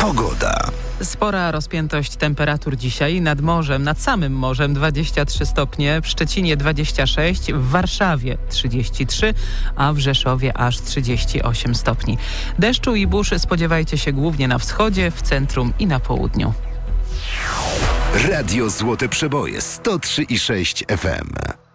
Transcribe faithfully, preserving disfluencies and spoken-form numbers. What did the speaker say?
Pogoda. Spora rozpiętość temperatur dzisiaj. Nad morzem, nad samym morzem dwadzieścia trzy stopnie, w Szczecinie dwadzieścia sześć, w Warszawie trzydzieści trzy, a w Rzeszowie aż trzydzieści osiem stopni. Deszczu i burz spodziewajcie się głównie na wschodzie, w centrum i na południu. Radio Złote Przeboje sto trzy i sześć F M.